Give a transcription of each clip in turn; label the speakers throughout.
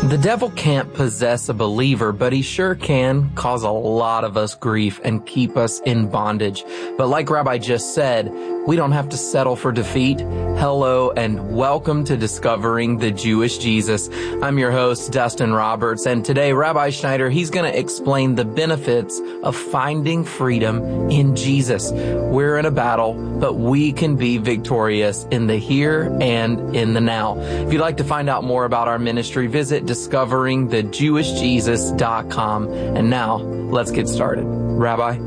Speaker 1: The devil can't possess a believer, but he sure can cause a lot of us grief and keep us in bondage. But like Rabbi just said, we don't have to settle for defeat. Hello and welcome to Discovering the Jewish Jesus. I'm your host, Dustin Roberts, and today Rabbi Schneider, he's going to explain the benefits of finding freedom in Jesus. We're in a battle, but we can be victorious in the here and in the now. If you'd like to find out more about our ministry, visit discoveringthejewishjesus.com. And now, let's get started. Rabbi?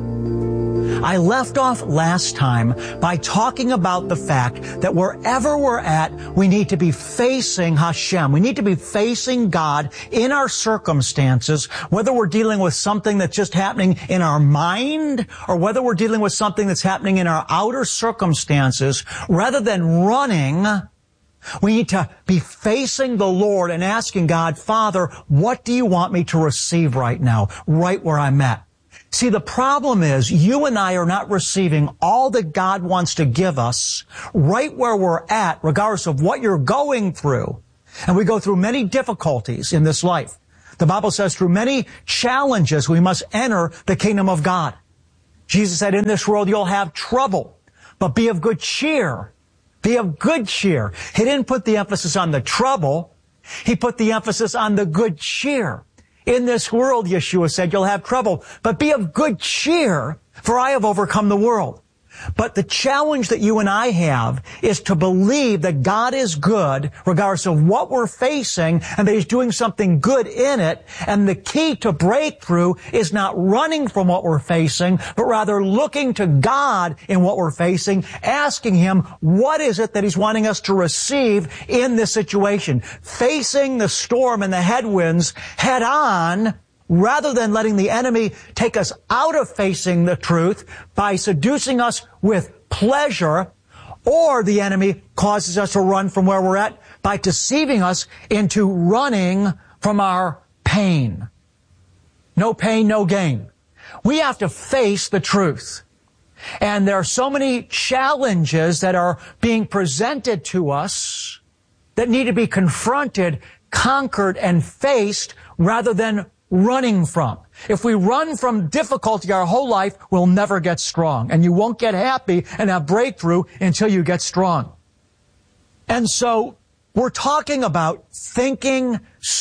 Speaker 2: I left off last time by talking about the fact that wherever we're at, we need to be facing Hashem. We need to be facing God in our circumstances, whether we're dealing with something that's just happening in our mind or whether we're dealing with something that's happening in our outer circumstances. Rather than running, we need to be facing the Lord and asking God, Father, what do you want me to receive right now, right where I'm at? See, the problem is you and I are not receiving all that God wants to give us right where we're at, regardless of what you're going through. And we go through many difficulties in this life. The Bible says through many challenges we must enter the kingdom of God. Jesus said, in this world you'll have trouble, but be of good cheer. Be of good cheer. He didn't put the emphasis on the trouble. He put the emphasis on the good cheer. In this world, Yeshua said, you'll have trouble, but be of good cheer, for I have overcome the world. But the challenge that you and I have is to believe that God is good, regardless of what we're facing, and that He's doing something good in it. And the key to breakthrough is not running from what we're facing, but rather looking to God in what we're facing, asking Him, what is it that He's wanting us to receive in this situation? Facing the storm and the headwinds head on, rather than letting the enemy take us out of facing the truth by seducing us with pleasure, or the enemy causes us to run from where we're at by deceiving us into running from our pain. No pain, no gain. We have to face the truth. And there are so many challenges that are being presented to us that need to be confronted, conquered, and faced rather than running from. If we run from difficulty our whole life, we'll never get strong. And you won't get happy and have breakthrough until you get strong. And so we're talking about thinking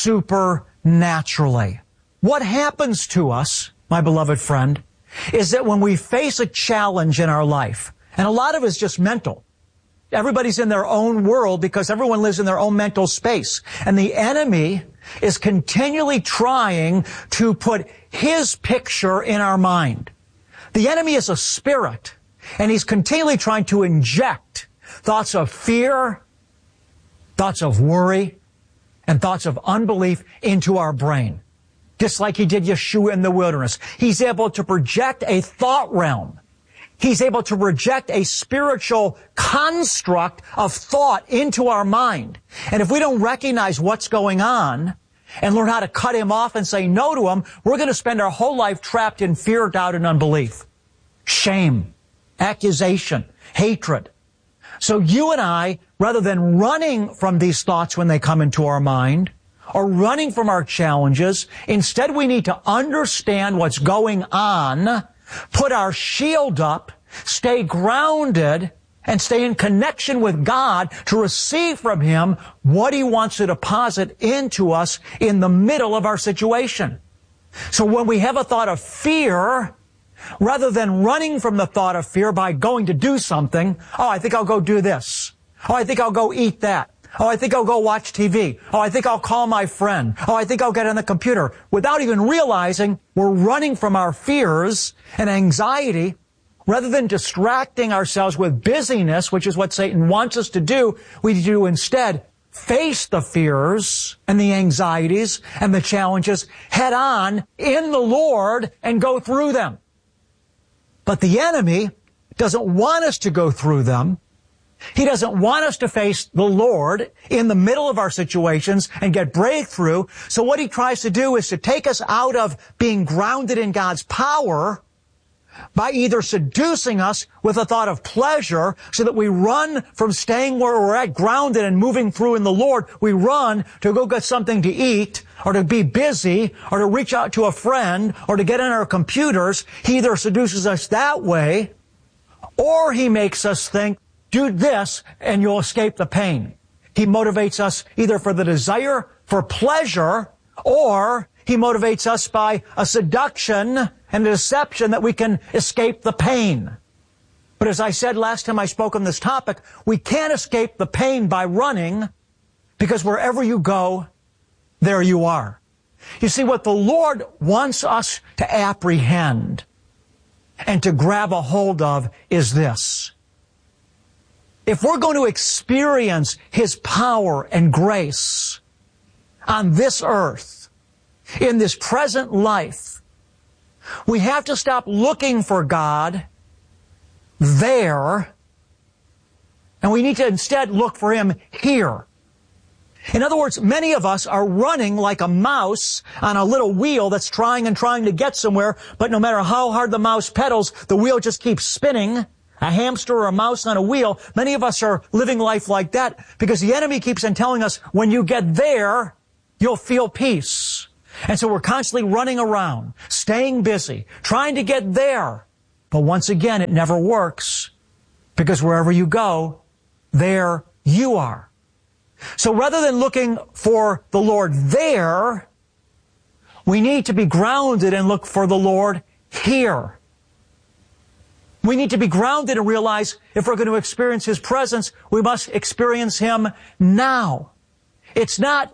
Speaker 2: supernaturally. What happens to us, my beloved friend, is that when we face a challenge in our life, and a lot of it is just mental. Everybody's in their own world because everyone lives in their own mental space. And the enemy is continually trying to put his picture in our mind. The enemy is a spirit, and he's continually trying to inject thoughts of fear, thoughts of worry, and thoughts of unbelief into our brain. Just like he did Yeshua in the wilderness. He's able to project a thought realm. He's able to project a spiritual construct of thought into our mind. And if we don't recognize what's going on and learn how to cut him off and say no to him, we're going to spend our whole life trapped in fear, doubt, and unbelief. Shame, accusation, hatred. So you and I, rather than running from these thoughts when they come into our mind, or running from our challenges, instead we need to understand what's going on, put our shield up, stay grounded, and stay in connection with God to receive from Him what He wants to deposit into us in the middle of our situation. So when we have a thought of fear, rather than running from the thought of fear by going to do something, oh, I think I'll go do this. Oh, I think I'll go eat that. Oh, I think I'll go watch TV. Oh, I think I'll call my friend. Oh, I think I'll get on the computer. Without even realizing we're running from our fears and anxiety, rather than distracting ourselves with busyness, which is what Satan wants us to do, we do instead face the fears and the anxieties and the challenges head on in the Lord and go through them. But the enemy doesn't want us to go through them. He doesn't want us to face the Lord in the middle of our situations and get breakthrough. So what he tries to do is to take us out of being grounded in God's power by either seducing us with a thought of pleasure so that we run from staying where we're at, grounded and moving through in the Lord. We run to go get something to eat or to be busy or to reach out to a friend or to get on our computers. He either seduces us that way or he makes us think, do this and you'll escape the pain. He motivates us either for the desire for pleasure, or he motivates us by a seduction and a deception that we can escape the pain. But as I said last time I spoke on this topic, we can't escape the pain by running, because wherever you go, there you are. You see, what the Lord wants us to apprehend and to grab a hold of is this. If we're going to experience His power and grace on this earth, in this present life, we have to stop looking for God there, and we need to instead look for Him here. In other words, many of us are running like a mouse on a little wheel that's trying to get somewhere, but no matter how hard the mouse pedals, the wheel just keeps spinning. A hamster or a mouse on a wheel. Many of us are living life like that because the enemy keeps on telling us, when you get there, you'll feel peace. And so we're constantly running around, staying busy, trying to get there. But once again, it never works, because wherever you go, there you are. So rather than looking for the Lord there, we need to be grounded and look for the Lord here. We need to be grounded and realize if we're going to experience His presence, we must experience Him now. It's not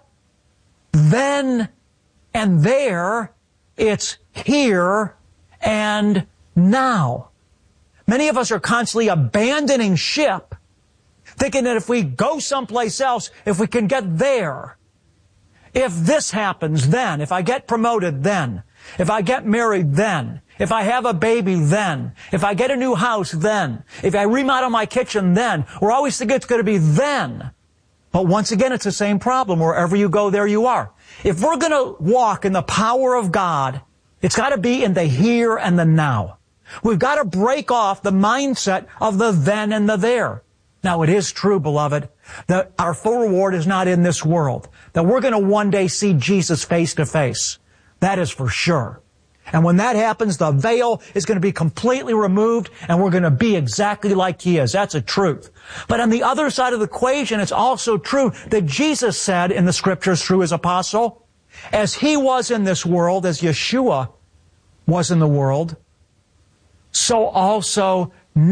Speaker 2: then and there, it's here and now. Many of us are constantly abandoning ship, thinking that if we go someplace else, if we can get there, if this happens then, if I get promoted then, if I get married then, if I have a baby then, if I get a new house then, if I remodel my kitchen then, we're always thinking it's going to be then. But once again, it's the same problem. Wherever you go, there you are. If we're going to walk in the power of God, it's got to be in the here and the now. We've got to break off the mindset of the then and the there. Now, it is true, beloved, that our full reward is not in this world, that we're going to one day see Jesus face to face. That is for sure. And when that happens, the veil is going to be completely removed, and we're going to be exactly like He is. That's a truth. But on the other side of the equation, it's also true that Jesus said in the Scriptures through His apostle, as He was in this world, as Yeshua was in the world, so also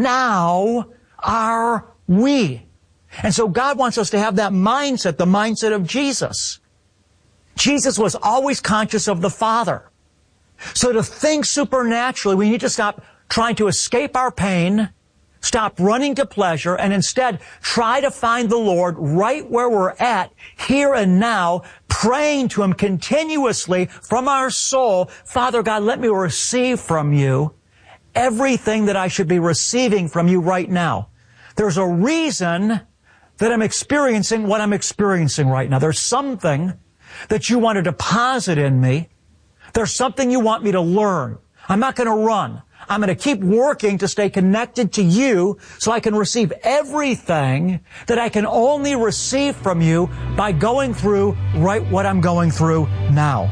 Speaker 2: now are we. And so God wants us to have that mindset, the mindset of Jesus. Jesus was always conscious of the Father. So to think supernaturally, we need to stop trying to escape our pain, stop running to pleasure, and instead try to find the Lord right where we're at, here and now, praying to Him continuously from our soul. Father God, let me receive from You everything that I should be receiving from You right now. There's a reason that I'm experiencing what I'm experiencing right now. There's something that You want to deposit in me. There's something You want me to learn. I'm not going to run. I'm going to keep working to stay connected to You so I can receive everything that I can only receive from You by going through right what I'm going through now.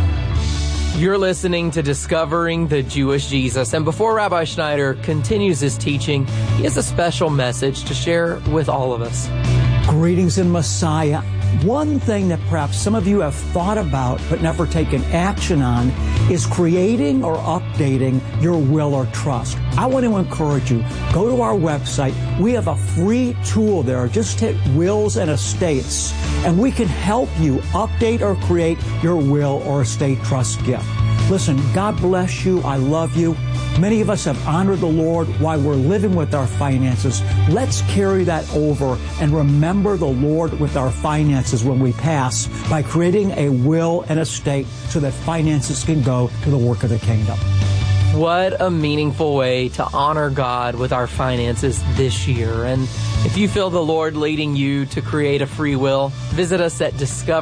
Speaker 1: You're listening to Discovering the Jewish Jesus. And before Rabbi Schneider continues his teaching, he has a special message to share with all of us.
Speaker 2: Greetings in Messiah. One thing that perhaps some of you have thought about but never taken action on is creating or updating your will or trust. I want to encourage you, go to our website. We have a free tool there. Just hit Wills and Estates, and we can help you update or create your will or estate trust gift. Listen, God bless you. I love you. Many of us have honored the Lord while we're living with our finances. Let's carry that over and remember the Lord with our finances when we pass by creating a will and estate so that finances can go to the work of the kingdom.
Speaker 1: What a meaningful way to honor God with our finances this year. And If you feel the Lord leading you to create a free will, visit us at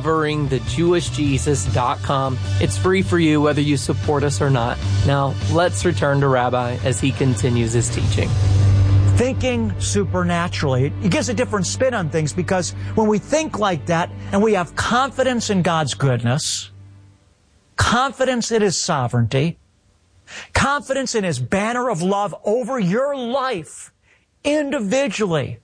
Speaker 1: discoveringthejewishjesus.com. It's free for you whether you support us or not. Now, let's return to Rabbi as he continues his teaching.
Speaker 2: Thinking supernaturally. It gives a different spin on things, because when we think like that and we have confidence in God's goodness, confidence in His sovereignty, confidence in His banner of love over your life, individually,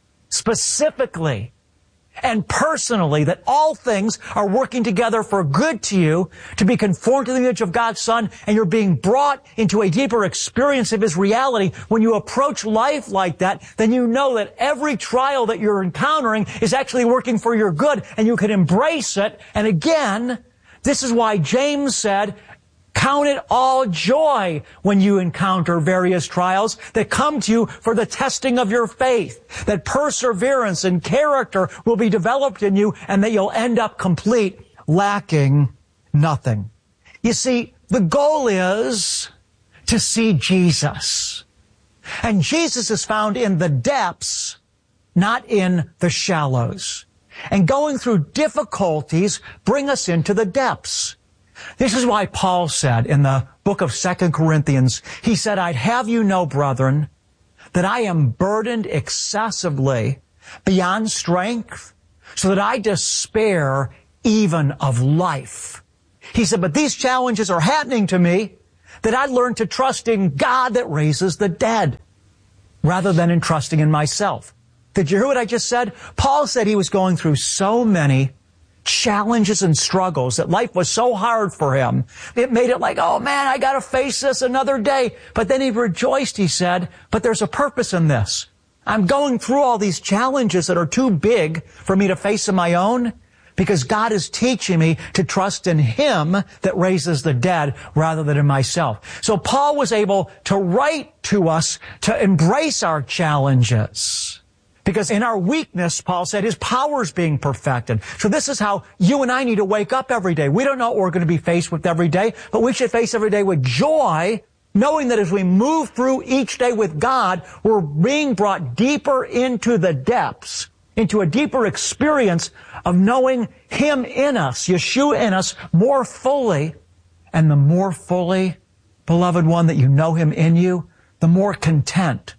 Speaker 2: specifically, and personally, that all things are working together for good to you, to be conformed to the image of God's Son, and you're being brought into a deeper experience of His reality. When you approach life like that, then you know that every trial that you're encountering is actually working for your good, and you can embrace it. And again, this is why James said, count it all joy when you encounter various trials that come to you for the testing of your faith, that perseverance and character will be developed in you, and that you'll end up complete, lacking nothing. You see, the goal is to see Jesus. And Jesus is found in the depths, not in the shallows. And going through difficulties bring us into the depths. This is why Paul said in the book of 2 Corinthians, he said, I'd have you know, brethren, that I am burdened excessively beyond strength, so that I despair even of life. He said, but these challenges are happening to me, that I learned to trust in God that raises the dead, rather than in trusting in myself. Did you hear what I just said? Paul said he was going through so many challenges and struggles, that life was so hard for him. It made it like, oh man, I gotta face this another day. But then he rejoiced, he said, but there's a purpose in this. I'm going through all these challenges that are too big for me to face on my own, because God is teaching me to trust in Him that raises the dead rather than in myself. So Paul was able to write to us to embrace our challenges. Because in our weakness, Paul said, His power is being perfected. So this is how you and I need to wake up every day. We don't know what we're going to be faced with every day, but we should face every day with joy, knowing that as we move through each day with God, we're being brought deeper into the depths, into a deeper experience of knowing Him in us, Yeshua in us, more fully. And the more fully, beloved one, that you know Him in you, the more content,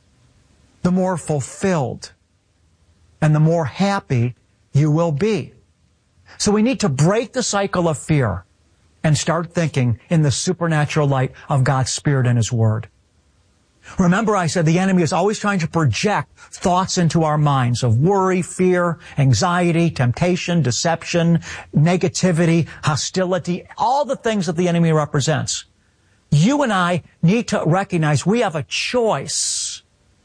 Speaker 2: the more fulfilled, and the more happy you will be. So we need to break the cycle of fear and start thinking in the supernatural light of God's Spirit and His Word. Remember, I said the enemy is always trying to project thoughts into our minds of worry, fear, anxiety, temptation, deception, negativity, hostility, all the things that the enemy represents. You and I need to recognize we have a choice.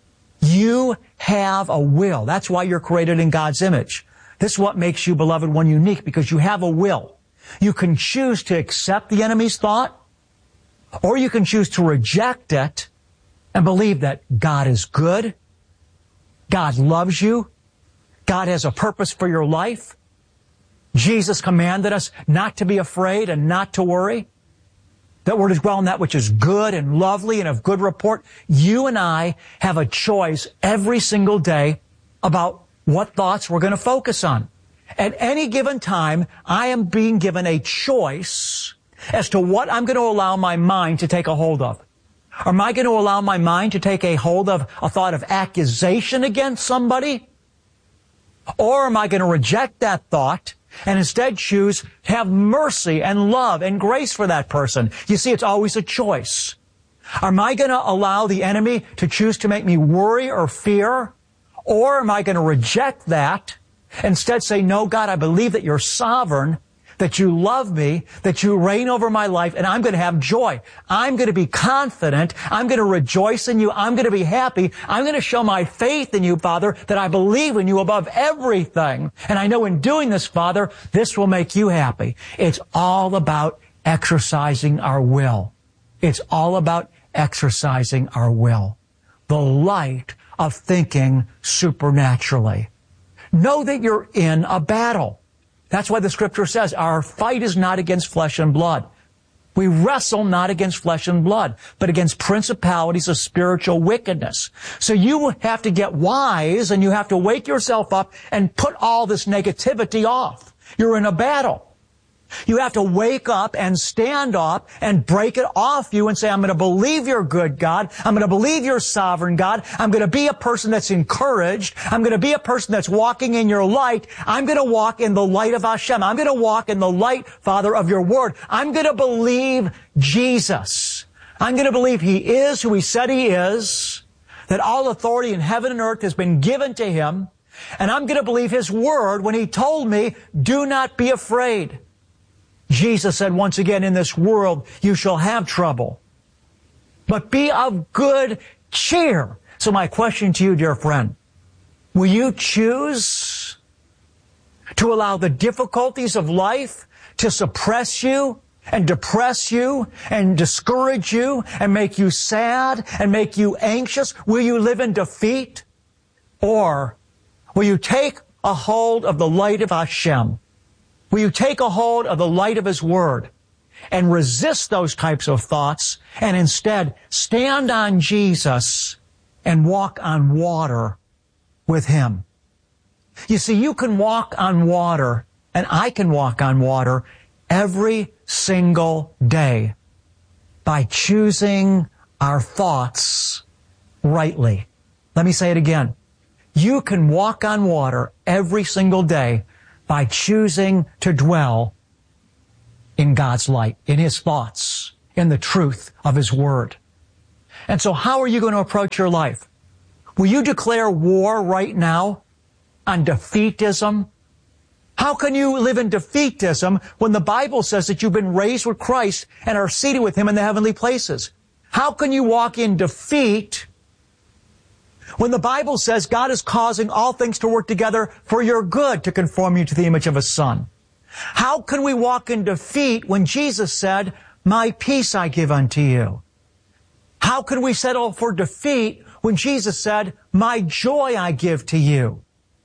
Speaker 2: You have a will. That's why you're created in God's image. This is what makes you, beloved one, unique, because you have a will. You can choose to accept the enemy's thought, or you can choose to reject it and believe that God is good, God loves you, God has a purpose for your life. Jesus commanded us not to be afraid and not to worry, that we're to dwell in that which is good and lovely and of good report. You and I have a choice every single day about what thoughts we're going to focus on. At any given time, I am being given a choice as to what I'm going to allow my mind to take a hold of. Am I going to allow my mind to take a hold of a thought of accusation against somebody? Or am I going to reject that thought and instead choose to have mercy and love and grace for that person? You see, it's always a choice. Am I going to allow the enemy to choose to make me worry or fear? Or am I going to reject that, instead say, no, God, I believe that You're sovereign, that You love me, that You reign over my life, and I'm going to have joy. I'm going to be confident. I'm going to rejoice in You. I'm going to be happy. I'm going to show my faith in You, Father, that I believe in You above everything. And I know in doing this, Father, this will make You happy. It's all about exercising our will. It's all about exercising our will. The light of thinking supernaturally. Know that you're in a battle. That's why the Scripture says our fight is not against flesh and blood. We wrestle not against flesh and blood, but against principalities of spiritual wickedness. So you have to get wise, and you have to wake yourself up and put all this negativity off. You're in a battle. You have to wake up and stand up and break it off you and say, I'm going to believe you're good, God. I'm going to believe you're sovereign, God. I'm going to be a person that's encouraged. I'm going to be a person that's walking in your light. I'm going to walk in the light of Hashem. I'm going to walk in the light, Father, of your word. I'm going to believe Jesus. I'm going to believe he is who he said he is, that all authority in heaven and earth has been given to him. And I'm going to believe his word when he told me, do not be afraid. Jesus said once again, in this world you shall have trouble, but be of good cheer. So my question to you, dear friend, will you choose to allow the difficulties of life to suppress you and depress you and discourage you and make you sad and make you anxious? Will you live in defeat? Or will you take a hold of the light of Hashem? Will you take a hold of the light of his word and resist those types of thoughts and instead stand on Jesus and walk on water with him? You see, you can walk on water, and I can walk on water every single day by choosing our thoughts rightly. Let me say it again. You can walk on water every single day by choosing to dwell in God's light, in his thoughts, in the truth of his word. And so how are you going to approach your life? Will you declare war right now on defeatism? How can you live in defeatism when the Bible says that you've been raised with Christ and are seated with him in the heavenly places? How can you walk in defeat when the Bible says God is causing all things to work together for your good to conform you to the image of his Son? How can we walk in defeat when Jesus said, my peace I give unto you? How can we settle for defeat when Jesus said, my joy I give to you?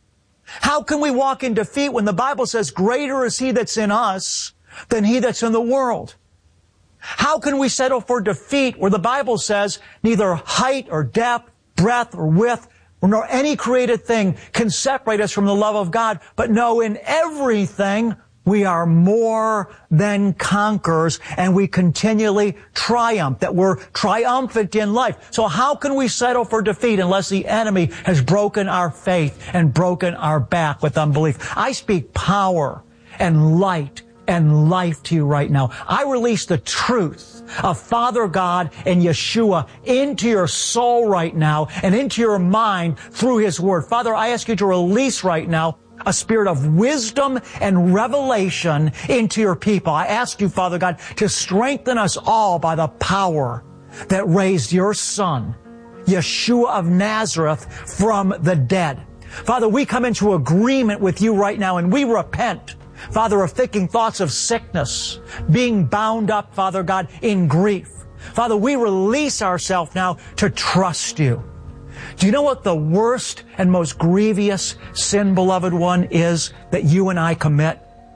Speaker 2: How can we walk in defeat when the Bible says, greater is he that's in us than he that's in the world? How can we settle for defeat where the Bible says neither height or depth, breadth or width, nor any created thing can separate us from the love of God? But no, in everything we are more than conquerors, and we continually triumph, that we're triumphant in life. So how can we settle for defeat unless the enemy has broken our faith and broken our back with unbelief? I speak power and light and life to you right now. I release the truth of Father God and Yeshua into your soul right now and into your mind through his word. Father, I ask you to release right now a spirit of wisdom and revelation into your people. I ask you, Father God, to strengthen us all by the power that raised your Son, Yeshua of Nazareth, from the dead. Father, we come into agreement with you right now, and we repent, Father, of thinking thoughts of sickness, being bound up, Father God, in grief. Father, we release ourselves now to trust you. Do you know what the worst and most grievous sin, beloved one, is that you and I commit?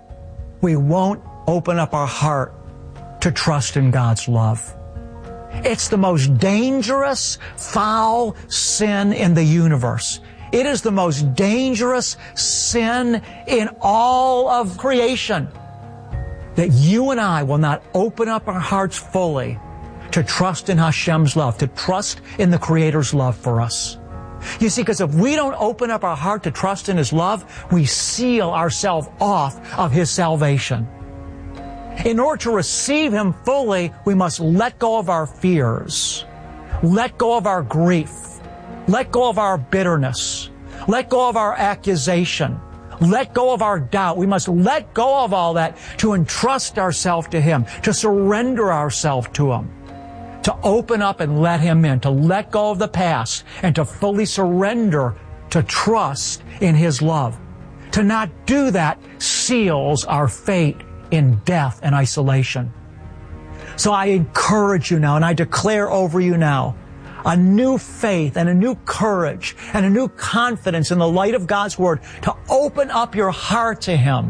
Speaker 2: We won't open up our heart to trust in God's love. It's the most dangerous, foul sin in the universe. It is the most dangerous sin in all of creation, that you and I will not open up our hearts fully to trust in Hashem's love, to trust in the Creator's love for us. You see, because if we don't open up our heart to trust in his love, we seal ourselves off of his salvation. In order to receive him fully, we must let go of our fears, let go of our grief, let go of our bitterness, let go of our accusation, let go of our doubt. We must let go of all that to entrust ourselves to him, to surrender ourselves to him, to open up and let him in, to let go of the past and to fully surrender to trust in his love. To not do that seals our fate in death and isolation. So I encourage you now, and I declare over you now, a new faith and a new courage and a new confidence in the light of God's word to open up your heart to him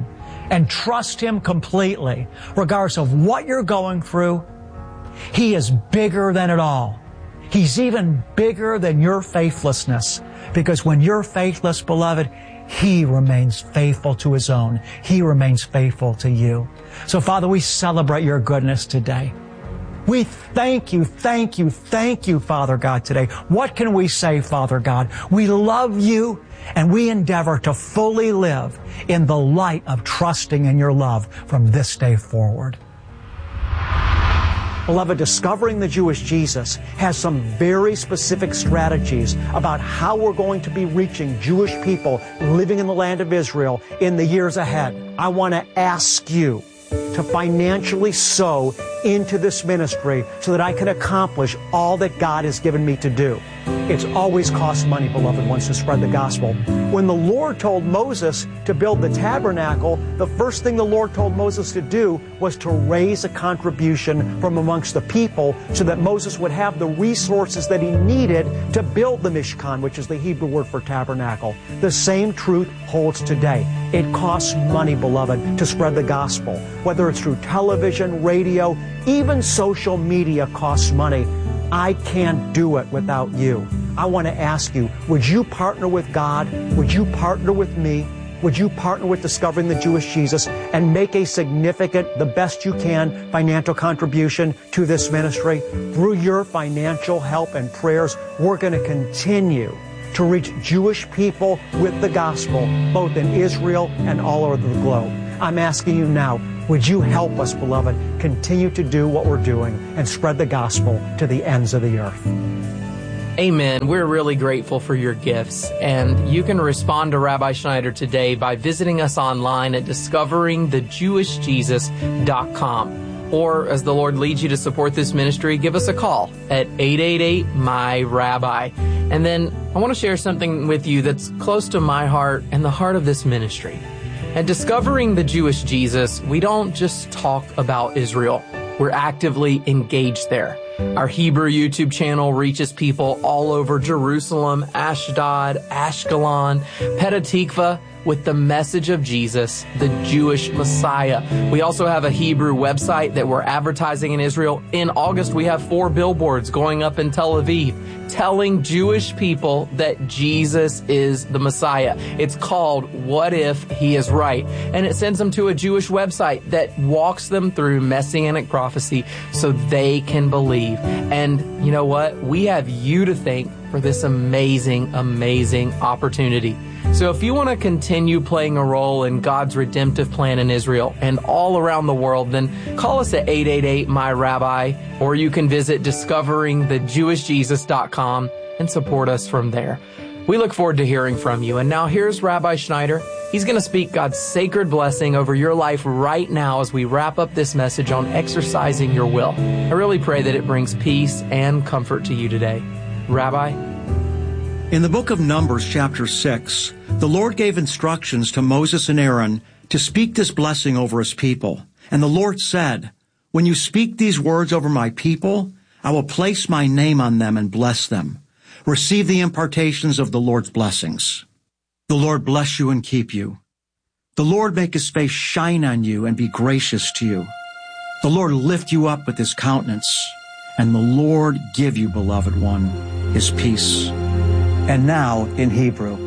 Speaker 2: and trust Him completely, regardless of what you're going through, He is bigger than it all. He's even bigger than your faithlessness, because when you're faithless, beloved, He remains faithful to His own. He remains faithful to you. So, Father, we celebrate Your goodness today. We thank You, Father God, today. What can we say, Father God? We love You, and we endeavor to fully live in the light of trusting in Your love from this day forward. Beloved, Discovering the Jewish Jesus has some very specific strategies about how we're going to be reaching Jewish people living in the land of Israel in the years ahead. I want to ask you to financially sow into this ministry so that I can accomplish all that God has given me to do. It's always cost money, beloved ones, to spread the gospel. When the Lord told Moses to build the tabernacle, the first thing the Lord told Moses to do was to raise a contribution from amongst the people so that Moses would have the resources that he needed to build the Mishkan, which is the Hebrew word for tabernacle. The same truth holds today. It costs money, beloved, to spread the gospel. Whether it's through television, radio, even social media costs money. I can't do it without you. I want to ask you, would you partner with God? Would you partner with me? Would you partner with Discovering the Jewish Jesus and make a significant, the best you can, financial contribution to this ministry? Through your financial help and prayers, we're going to continue to reach Jewish people with the gospel, both in Israel and all over the globe. I'm asking you now, would you help us, beloved, continue to do what we're doing and spread the gospel to the ends of the earth?
Speaker 1: Amen. We're really grateful for your gifts, and you can respond to Rabbi Schneider today by visiting us online at discoveringthejewishjesus.com. Or, as the Lord leads you to support this ministry, give us a call at 888-MY-RABBI. And then I want to share something with you that's close to my heart and the heart of this ministry. At Discovering the Jewish Jesus, we don't just talk about Israel. We're actively engaged there. Our Hebrew YouTube channel reaches people all over Jerusalem, Ashdod, Ashkelon, Petah Tikva, with the message of Jesus, the Jewish Messiah. We also have a Hebrew website that we're advertising in Israel. In August, we have 4 billboards going up in Tel Aviv telling Jewish people that Jesus is the Messiah. It's called What If He Is Right? And it sends them to a Jewish website that walks them through Messianic prophecy so they can believe. And you know what? We have you to thank for this amazing, amazing opportunity. So if you want to continue playing a role in God's redemptive plan in Israel and all around the world, then call us at 888-MY-RABBI, or you can visit discoveringthejewishjesus.com and support us from there. We look forward to hearing from you. And now here's Rabbi Schneider. He's going to speak God's sacred blessing over your life right now as we wrap up this message on exercising your will. I really pray that it brings peace and comfort to you today. Rabbi?
Speaker 3: In the book of Numbers, chapter 6, the Lord gave instructions to Moses and Aaron to speak this blessing over His people. And the Lord said, "When you speak these words over my people, I will place my name on them and bless them. Receive the impartations of the Lord's blessings. The Lord bless you and keep you. The Lord make His face shine on you and be gracious to you. The Lord lift you up with His countenance, and the Lord give you, beloved one, His peace."
Speaker 2: And now, in Hebrew,